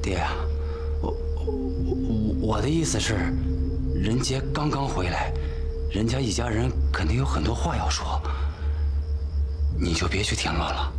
爹呀，我的意思是，任杰刚刚回来，人家一家人肯定有很多话要说，你就别去添乱了。